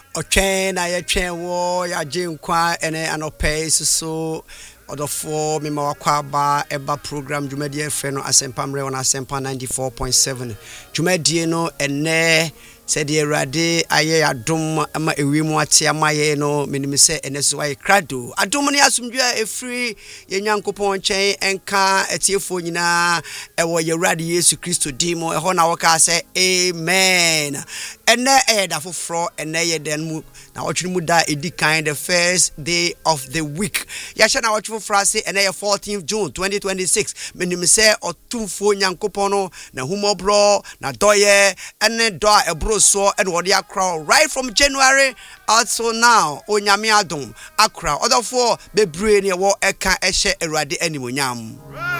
Otwen na ye twen wo ya jinkwa ene anope so odofo me ma wakwa ba eba program dwumadie fre no asempamre wona asempa 94.7 dwumadie no ene said ye rade aye adom ama ewimu ate amaye no menim se ene so aye krado adom ne asumdwa efri ye nyankopon chen enka etiefo nyina ewo ye rade Yesu Kristo dimo eho na woka se amen ene da foforo ene ye den mu na wotwe mu da edi kind the first day of the week ya sha na wotwe foforo ase ene ye 14th June 2026 menim se otumfo nyankopon no na humobro na doye ene do ebro so and what they are crowd right from January also now onyame adom akra other for bebre ne wo eka ehye erade animonyam